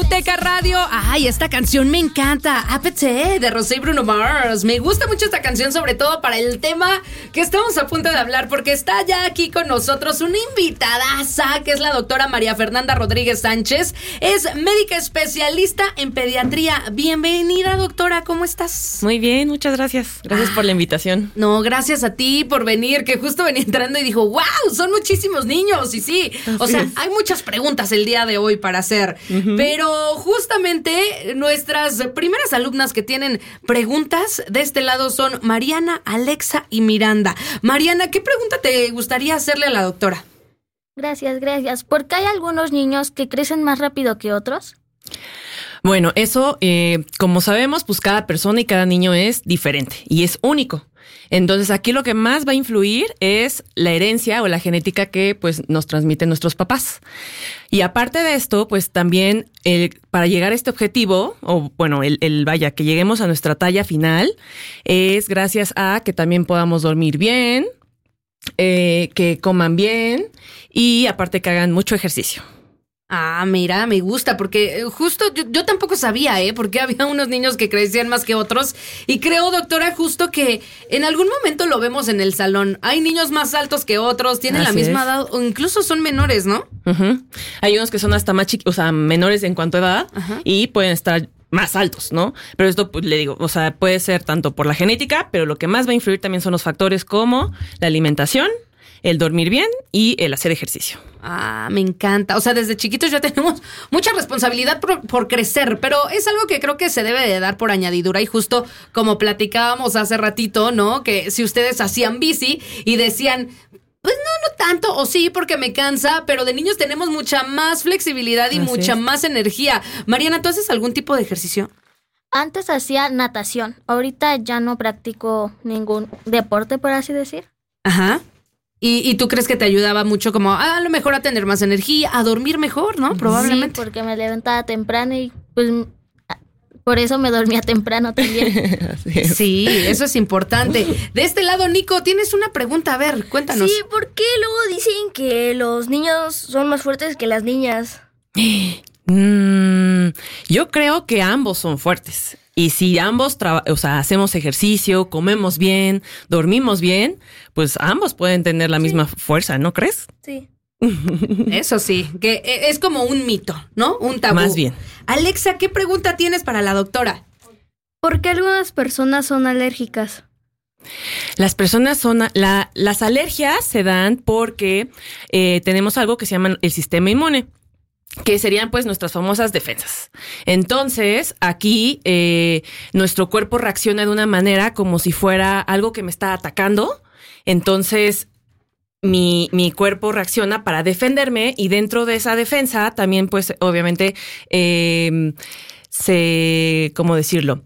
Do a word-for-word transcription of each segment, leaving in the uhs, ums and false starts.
Tuteca Radio. Ay, esta canción me encanta. Apete, de Rosé y Bruno Mars. Me gusta mucho esta canción, sobre todo para el tema que estamos a punto de hablar, porque está ya aquí con nosotros una invitadaza, que es la doctora María Fernanda Rodríguez Sánchez. Es médica especialista en pediatría. Bienvenida, doctora, ¿cómo estás? Muy bien, muchas gracias. Gracias ah, por la invitación. No, gracias a ti por venir, que justo venía entrando y dijo, wow, son muchísimos niños. Y sí, Así o sea, es. Hay muchas preguntas el día de hoy para hacer. Uh-huh. Pero justamente nuestras primeras alumnas que tienen preguntas de este lado son Mariana, Alexa y Miranda. Mariana, ¿qué pregunta te gustaría hacerle a la doctora? Gracias, gracias. ¿Por qué hay algunos niños que crecen más rápido que otros? Bueno, eso, eh, como sabemos, pues cada persona y cada niño es diferente y es único. Entonces, aquí lo que más va a influir es la herencia o la genética que pues nos transmiten nuestros papás. Y aparte de esto, pues también eh, para llegar a este objetivo, o bueno, el, el vaya, que lleguemos a nuestra talla final, es gracias a que también podamos dormir bien, eh, que coman bien y aparte que hagan mucho ejercicio. Ah, mira, me gusta, porque justo yo, yo tampoco sabía, ¿eh? Porque había unos niños que crecían más que otros. Y creo, doctora, justo que en algún momento lo vemos en el salón. Hay niños más altos que otros, tienen Así la misma es. edad, o incluso son menores, ¿no? Uh-huh. Hay unos que son hasta más chiquitos, o sea, menores en cuanto a edad, uh-huh. y pueden estar más altos, ¿no? Pero esto, pues, le digo, o sea, puede ser tanto por la genética, pero lo que más va a influir también son los factores como la alimentación, el dormir bien y el hacer ejercicio. Ah, me encanta. O sea, desde chiquitos ya tenemos mucha responsabilidad por, por crecer, pero es algo que creo que se debe de dar por añadidura. Y justo como platicábamos hace ratito, ¿no? Que si ustedes hacían bici y decían, pues no, no tanto, o sí, porque me cansa, pero de niños tenemos mucha más flexibilidad y Así mucha es. más energía. Mariana, ¿tú haces algún tipo de ejercicio? Antes hacía natación. Ahorita ya no practico ningún deporte, por así decir. Ajá. ¿Y, y tú crees que te ayudaba mucho como a, a lo mejor a tener más energía, a dormir mejor, ¿no? Probablemente. Sí, porque me levantaba temprano y pues por eso me dormía temprano también. Sí, eso es importante. De este lado, Nico, tienes una pregunta, a ver, cuéntanos. Sí, ¿por qué luego dicen que los niños son más fuertes que las niñas? Mm, yo creo que ambos son fuertes. Y si ambos traba- o sea, hacemos ejercicio, comemos bien, dormimos bien, pues ambos pueden tener la sí. misma fuerza, ¿no crees? Sí. Eso sí, que es como un mito, ¿no? Un tabú. Más bien. Alexa, ¿qué pregunta tienes para la doctora? ¿Por qué algunas personas son alérgicas? Las personas son... La, las alergias se dan porque eh, tenemos algo que se llama el sistema inmune, que serían pues nuestras famosas defensas. Entonces, aquí eh, nuestro cuerpo reacciona de una manera como si fuera algo que me está atacando. Entonces, mi, mi cuerpo reacciona para defenderme y dentro de esa defensa también pues obviamente eh, se... ¿cómo decirlo?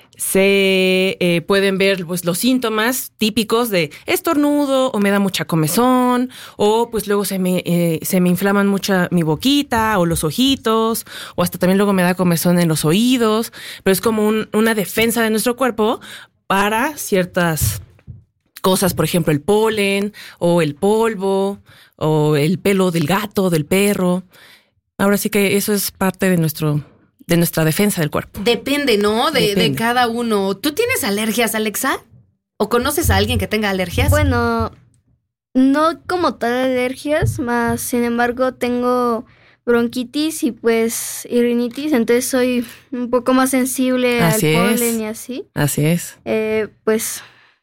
Se eh, pueden ver pues los síntomas típicos de estornudo o me da mucha comezón o pues luego se me eh, se me inflaman mucho mi boquita o los ojitos o hasta también luego me da comezón en los oídos, pero es como un, una defensa de nuestro cuerpo para ciertas cosas, por ejemplo el polen o el polvo o el pelo del gato, del perro. Ahora sí que eso es parte de nuestro de nuestra defensa del cuerpo. Depende, ¿no? De, Depende. de cada uno. ¿Tú tienes alergias, Alexa? ¿O conoces a alguien que tenga alergias? Bueno, no como tal alergias, más sin embargo tengo bronquitis y pues y rinitis, entonces soy un poco más sensible así al es. polen y así. Así es. Eh, pues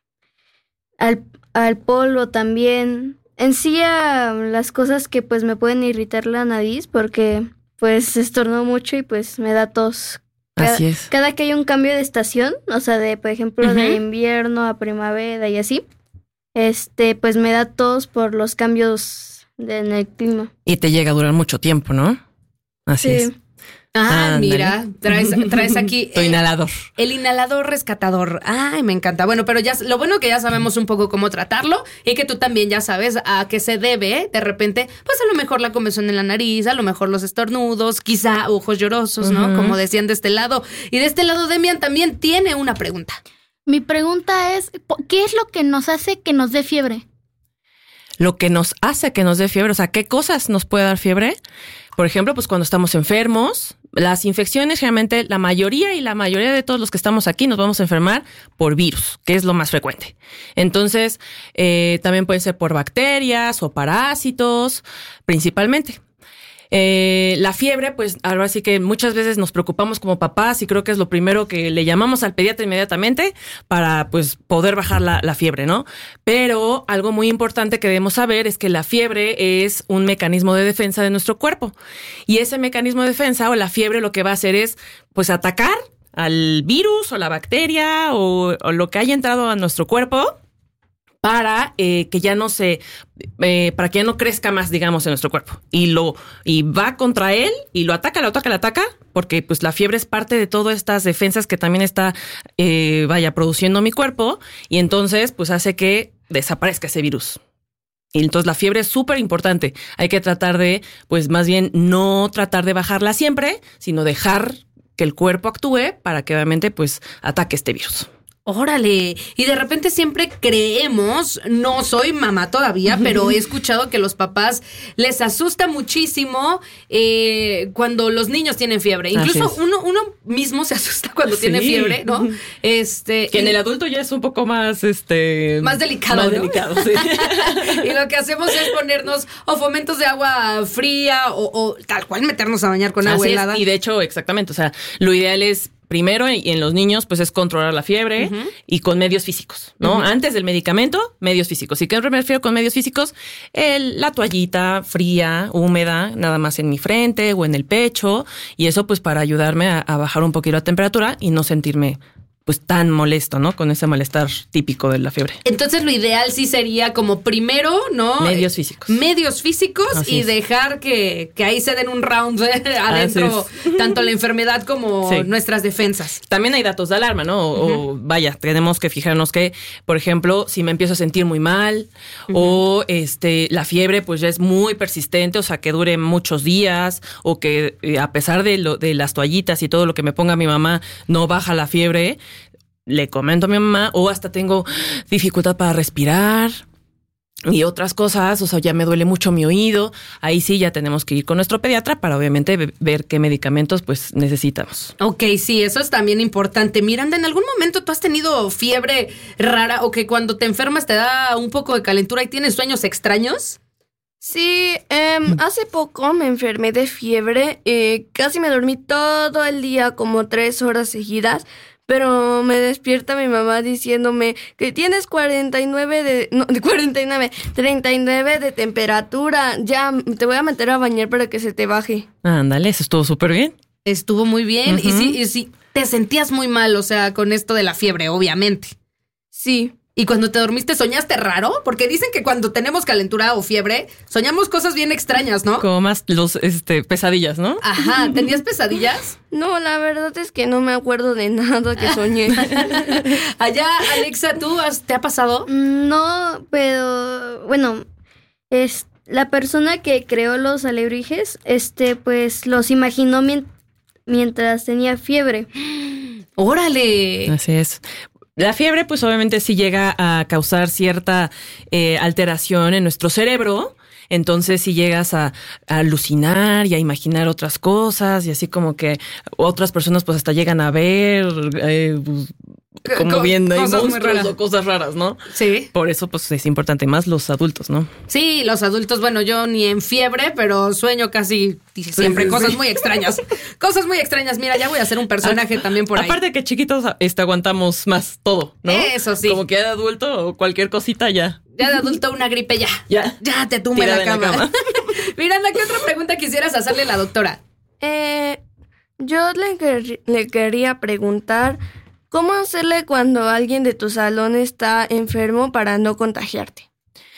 al, al polvo también. En sí a las cosas que pues me pueden irritar la nariz porque pues estornudo mucho y pues me da tos. Cada, Así es. Cada que hay un cambio de estación, o sea, de por ejemplo Uh-huh. de invierno a primavera y así, este, pues me da tos por los cambios de, en el clima. Y te llega a durar mucho tiempo, ¿no? Así Sí. es. Ah, Ándale. mira, traes, traes aquí Tu eh, inhalador. el inhalador rescatador. Ay, me encanta. Bueno, pero ya lo bueno que ya sabemos un poco cómo tratarlo y que tú también ya sabes a qué se debe. De repente, pues a lo mejor la comezón en la nariz, a lo mejor los estornudos, quizá ojos llorosos, ¿no? Uh-huh. Como decían de este lado. Y de este lado, Demian también tiene una pregunta. Mi pregunta es, ¿qué es lo que nos hace que nos dé fiebre? Lo que nos hace que nos dé fiebre, o sea, ¿qué cosas nos puede dar fiebre? Por ejemplo, pues cuando estamos enfermos, las infecciones, realmente la mayoría y la mayoría de todos los que estamos aquí nos vamos a enfermar por virus, que es lo más frecuente. Entonces, eh, también puede ser por bacterias o parásitos, principalmente. Eh, la fiebre, pues ahora sí que muchas veces nos preocupamos como papás y creo que es lo primero que le llamamos al pediatra inmediatamente para pues poder bajar la, la fiebre, ¿no? Pero algo muy importante que debemos saber es que la fiebre es un mecanismo de defensa de nuestro cuerpo y ese mecanismo de defensa o la fiebre lo que va a hacer es pues atacar al virus o la bacteria o, o lo que haya entrado a nuestro cuerpo para eh, que ya no se, eh, para que ya no crezca más, digamos, en nuestro cuerpo. Y lo, y va contra él, y lo ataca, lo ataca, lo ataca, porque pues la fiebre es parte de todas estas defensas que también está, eh, vaya, produciendo mi cuerpo, y entonces pues hace que desaparezca ese virus. Y entonces la fiebre es súper importante. Hay que tratar de, pues más bien, no tratar de bajarla siempre, sino dejar que el cuerpo actúe para que obviamente pues ataque este virus. Órale, y de repente siempre creemos, no soy mamá todavía, pero he escuchado que los papás les asusta muchísimo eh, cuando los niños tienen fiebre. Incluso uno, uno mismo se asusta cuando sí. tiene fiebre, ¿no? Este, que en el adulto ya es un poco más, este, más delicado, más ¿no? delicado, sí. Y lo que hacemos es ponernos o fomentos de agua fría o, o tal cual meternos a bañar con agua Así helada. Es. Y de hecho, exactamente, o sea, lo ideal es primero, y en los niños, pues es controlar la fiebre uh-huh. y con medios físicos, ¿no? Uh-huh. Antes del medicamento, medios físicos. ¿Y qué me refiero con medios físicos? El, la toallita fría, húmeda, nada más en mi frente o en el pecho. Y eso, pues, para ayudarme a, a bajar un poquito la temperatura y no sentirme pues tan molesto, ¿no? Con ese malestar típico de la fiebre. Entonces lo ideal sí sería como primero, ¿no? Medios físicos. Medios físicos Así y es. dejar que, que ahí se den un round adentro, tanto la enfermedad como sí. nuestras defensas. También hay datos de alarma, ¿no? O, uh-huh. o vaya, tenemos que fijarnos que, por ejemplo, si me empiezo a sentir muy mal uh-huh. o este la fiebre pues ya es muy persistente, o sea, que dure muchos días o que eh, a pesar de, lo, de las toallitas y todo lo que me ponga mi mamá no baja la fiebre, le comento a mi mamá, o hasta tengo dificultad para respirar y otras cosas, o sea, ya me duele mucho mi oído. Ahí sí ya tenemos que ir con nuestro pediatra para obviamente ver qué medicamentos pues necesitamos. Ok, sí, eso es también importante. Miranda, ¿en algún momento tú has tenido fiebre rara o que cuando te enfermas te da un poco de calentura y tienes sueños extraños? Sí, eh, hace poco me enfermé de fiebre, eh, casi me dormí todo el día, como tres horas seguidas. Pero me despierta mi mamá diciéndome que tienes cuarenta y nueve de... No, de cuarenta y nueve, treinta y nueve de temperatura. Ya, te voy a meter a bañar para que se te baje. Ándale, eso estuvo súper bien. Estuvo muy bien. Uh-huh. Y sí, y sí, te sentías muy mal, o sea, con esto de la fiebre, obviamente. Sí. ¿Y cuando te dormiste soñaste raro? Porque dicen que cuando tenemos calentura o fiebre, soñamos cosas bien extrañas, ¿no? Como más los este, pesadillas, ¿no? Ajá, ¿tenías pesadillas? No, la verdad es que no me acuerdo de nada que soñé. Allá, Alexa, ¿tú has, te ha pasado? No, pero bueno, es la persona que creó los alebrijes, este, pues los imaginó mient- mientras tenía fiebre. ¡Órale! Así es. La fiebre, pues obviamente sí llega a causar cierta eh, alteración en nuestro cerebro. Entonces si llegas a, a alucinar y a imaginar otras cosas y así como que otras personas pues hasta llegan a ver eh, como viendo cosas monstruos o cosas raras, ¿no? Sí. Por eso pues es importante más los adultos, ¿no? Sí, los adultos, bueno, yo ni en fiebre, pero sueño casi siempre sí, sí, cosas sí. muy extrañas. Cosas muy extrañas. Mira, ya voy a hacer un personaje a, también por ahí. Aparte que chiquitos este, aguantamos más todo, ¿no? Eso sí. Como que de adulto o cualquier cosita ya. Ya de adulto una gripe ya. Ya. Ya te tumba en la cama. cama. Miranda, ¿qué otra pregunta quisieras hacerle a la doctora? Eh, yo le, quer- le quería preguntar cómo hacerle cuando alguien de tu salón está enfermo para no contagiarte.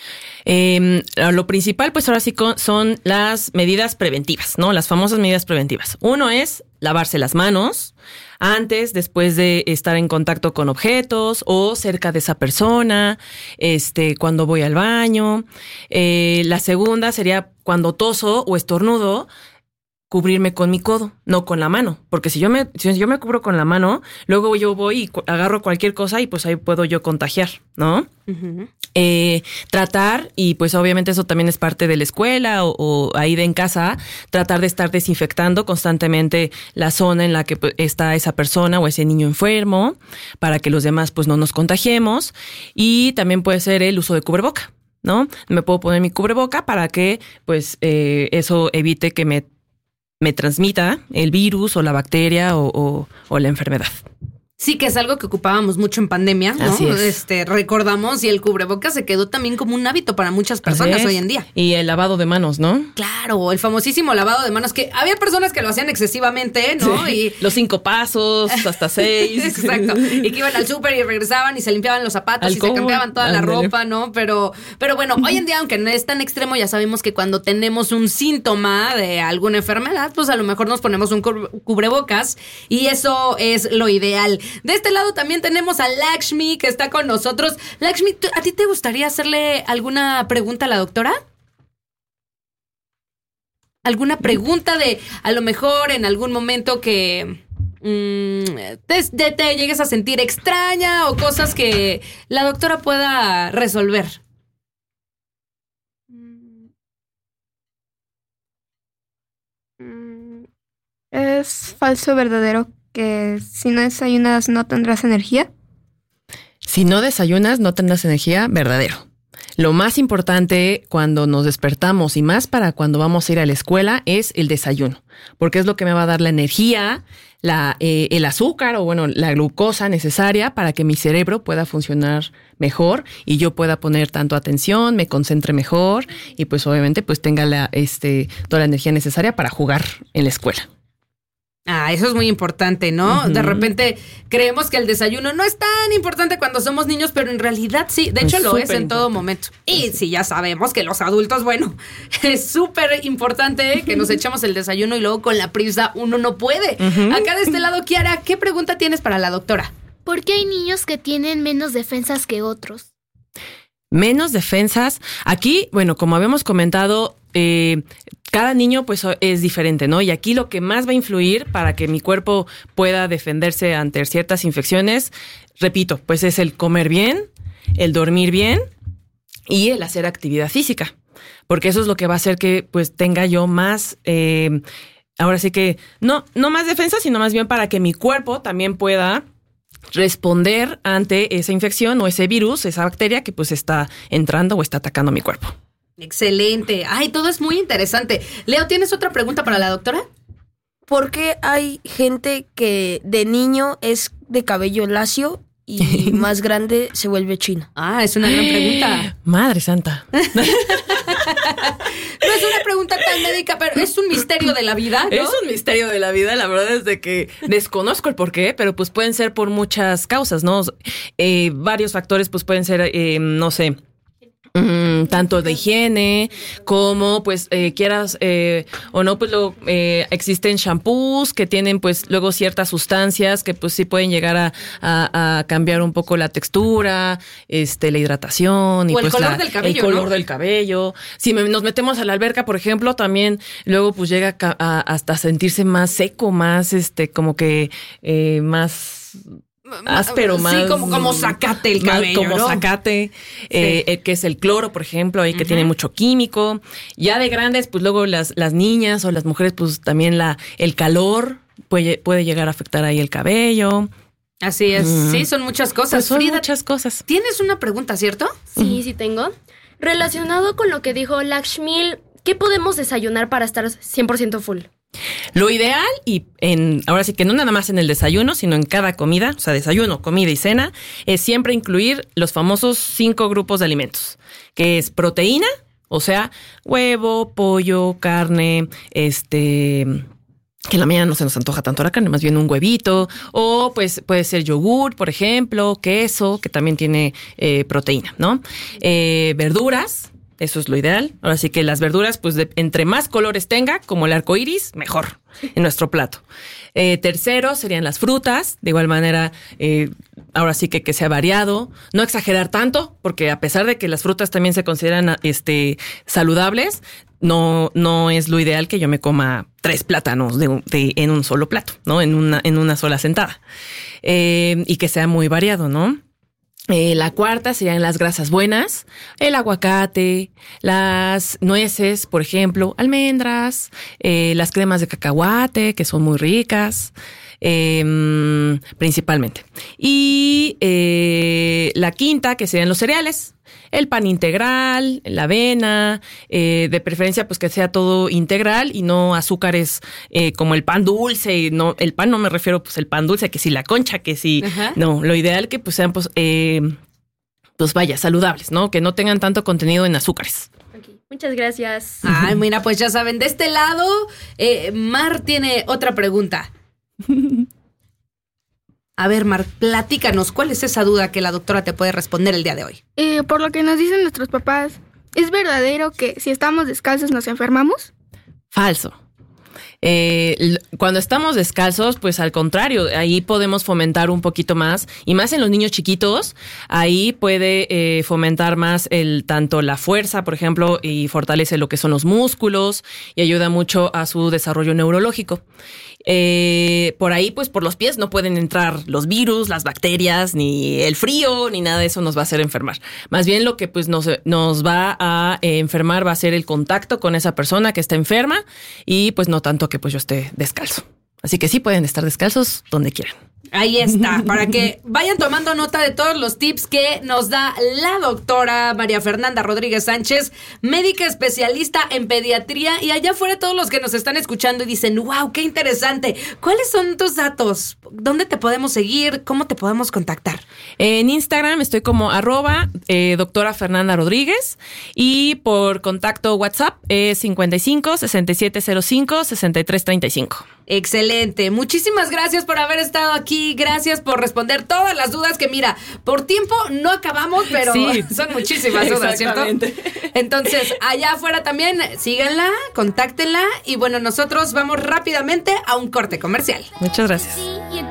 Eh, lo principal, pues ahora sí son las medidas preventivas, ¿no? Las famosas medidas preventivas. Uno es lavarse las manos antes, después de estar en contacto con objetos o cerca de esa persona, este, cuando voy al baño. Eh, la segunda sería cuando toso o estornudo, cubrirme con mi codo, no con la mano, porque si yo me si yo me cubro con la mano, luego yo voy y cu- agarro cualquier cosa y pues ahí puedo yo contagiar, ¿no? Ujú. Eh, tratar, y pues obviamente eso también es parte de la escuela o, o ahí de en casa, tratar de estar desinfectando constantemente la zona en la que pues, está esa persona o ese niño enfermo, para que los demás pues no nos contagiemos. Y también puede ser el uso de cubreboca, ¿no? Me puedo poner mi cubreboca para que pues eh, eso evite que me, me transmita el virus o la bacteria o, o, o la enfermedad. Sí, que es algo que ocupábamos mucho en pandemia, ¿no? Así es. Este, recordamos, y el cubrebocas se quedó también como un hábito para muchas personas Así es. hoy en día. Y el lavado de manos, ¿no? Claro, el famosísimo lavado de manos, que había personas que lo hacían excesivamente, ¿no? Sí. Y Los cinco pasos, hasta seis. exacto. Y que iban al súper y regresaban y se limpiaban los zapatos Alcohol, y se cambiaban toda la ándale. ropa, ¿no? Pero, pero bueno, hoy en día, aunque no es tan extremo, ya sabemos que cuando tenemos un síntoma de alguna enfermedad, pues a lo mejor nos ponemos un cub- cubrebocas y eso es lo ideal. De este lado también tenemos a Lakshmi, que está con nosotros. Lakshmi, ¿tú- ¿a ti te gustaría hacerle alguna pregunta a la doctora? ¿Alguna pregunta de, a lo mejor en algún momento que mm, te, te- te llegues a sentir extraña o cosas que la doctora pueda resolver? Mm, ¿Es falso o verdadero que si no desayunas no tendrás energía? Si no desayunas, no tendrás energía, verdadero. Lo más importante cuando nos despertamos y más para cuando vamos a ir a la escuela es el desayuno, porque es lo que me va a dar la energía, la, eh, el azúcar o bueno, la glucosa necesaria para que mi cerebro pueda funcionar mejor y yo pueda poner tanto atención, me concentre mejor y pues obviamente pues tenga la, este, toda la energía necesaria para jugar en la escuela. Ah, eso es muy importante, ¿no? Ujú. De repente creemos que el desayuno no es tan importante cuando somos niños, pero en realidad sí. De hecho, Es lo es súper en todo importante. momento. Y sí, ya sabemos que los adultos, bueno, es súper importante que nos echemos el desayuno y luego con la prisa uno no puede. Ujú. Acá de este lado, Kiara, ¿qué pregunta tienes para la doctora? ¿Por qué hay niños que tienen menos defensas que otros? Menos defensas. Aquí, bueno, como habíamos comentado, eh, cada niño pues es diferente, ¿no? Y aquí lo que más va a influir para que mi cuerpo pueda defenderse ante ciertas infecciones, repito, pues es el comer bien, el dormir bien y el hacer actividad física. Porque eso es lo que va a hacer que pues tenga yo más, eh, ahora sí que, no, no más defensa, sino más bien para que mi cuerpo también pueda responder ante esa infección o ese virus, esa bacteria que pues está entrando o está atacando mi cuerpo. Excelente. Ay, todo es muy interesante. Leo, ¿tienes otra pregunta para la doctora? ¿Por qué hay gente que de niño es de cabello lacio y más grande se vuelve chino? Ah, es una gran pregunta. Madre santa. No es una pregunta tan médica, pero es un misterio de la vida, ¿no? Es un misterio de la vida, la verdad es de que desconozco el por qué, pero pues pueden ser por muchas causas, ¿no? Eh, varios factores pues pueden ser, eh, no sé, Mm, tanto de higiene como pues eh, quieras eh, o no, pues luego eh, existen shampoos que tienen pues luego ciertas sustancias que pues sí pueden llegar a, a, a cambiar un poco la textura, este la hidratación y O el pues color la- del cabello, el color ¿no? del cabello. Si me- nos metemos a la alberca, por ejemplo, también luego pues llega a, ca- a- hasta sentirse más seco, más este como que eh, más áspero, más. Sí, como, como zacate el más cabello, como ¿no? zacate, eh, eh, que es el cloro, por ejemplo, ahí que tiene mucho químico. Ya de grandes, pues luego las, las niñas o las mujeres, pues también la, el calor puede, puede llegar a afectar ahí el cabello. Así es. Mm. Sí, son muchas cosas. Pues son Frida, muchas cosas. ¿tienes una pregunta, cierto? Sí, sí tengo. Relacionado con lo que dijo Lakshmi, ¿qué podemos desayunar para estar cien por ciento full? Lo ideal, y en ahora sí que no nada más en el desayuno, sino en cada comida, o sea, desayuno, comida y cena, es siempre incluir los famosos cinco grupos de alimentos, que es proteína, o sea, huevo, pollo, carne, este... que en la mañana no se nos antoja tanto la carne, más bien un huevito, o pues puede ser yogur, por ejemplo, queso, que también tiene eh, proteína, ¿no? Eh, verduras, eso es lo ideal. Ahora sí que las verduras, pues de, entre más colores tenga, como el arco iris, mejor en nuestro plato. Eh, tercero serían las frutas, de igual manera, eh, ahora sí que que sea variado, no exagerar tanto, porque a pesar de que las frutas también se consideran este saludables, no no es lo ideal que yo me coma tres plátanos de, de en un solo plato, ¿no? En una en una sola sentada. Eh, y que sea muy variado, ¿no? Eh, la cuarta serían las grasas buenas, el aguacate, las nueces, por ejemplo, almendras, eh, las cremas de cacahuate, que son muy ricas, eh, principalmente. Y eh, la quinta, que serían los cereales, el pan integral, la avena, eh, de preferencia pues que sea todo integral y no azúcares eh, como el pan dulce. No, el pan no me refiero pues el pan dulce, que si la concha, que si... Ajá. No, lo ideal que pues sean pues, eh, pues vaya, saludables, ¿no? Que no tengan tanto contenido en azúcares. Okay. Muchas gracias. Ay, mira, pues ya saben, de este lado, eh, Mar tiene otra pregunta. A ver, Mar, platícanos, ¿cuál es esa duda que la doctora te puede responder el día de hoy? Eh, por lo que nos dicen nuestros papás, ¿es verdadero que si estamos descalzos nos enfermamos? Falso. Eh, cuando estamos descalzos, pues al contrario, ahí podemos fomentar un poquito más, y más en los niños chiquitos, ahí puede eh, fomentar más el tanto la fuerza, por ejemplo, y fortalece lo que son los músculos y ayuda mucho a su desarrollo neurológico. Eh, por ahí, pues por los pies no pueden entrar los virus, las bacterias, ni el frío, ni nada de eso nos va a hacer enfermar. Más bien lo que pues nos, nos va a eh, enfermar va a ser el contacto con esa persona que está enferma y pues no tanto que pues yo esté descalzo. Así que sí pueden estar descalzos donde quieran. Ahí está, para que vayan tomando nota de todos los tips que nos da la doctora María Fernanda Rodríguez Sánchez, médica especialista en pediatría, y allá afuera todos los que nos están escuchando y dicen, wow, qué interesante. ¿Cuáles son tus datos? ¿Dónde te podemos seguir? ¿Cómo te podemos contactar? En Instagram estoy como arroba eh, doctora Fernanda Rodríguez, y por contacto WhatsApp es cincuenta y cinco, sesenta y siete cero cinco, sesenta y tres treinta y cinco. Excelente. Muchísimas gracias por haber estado aquí. Gracias por responder todas las dudas que, mira, por tiempo no acabamos, pero sí, son muchísimas dudas, ¿cierto? Entonces, allá afuera también síganla, contáctenla y bueno, nosotros vamos rápidamente a un corte comercial. Muchas gracias.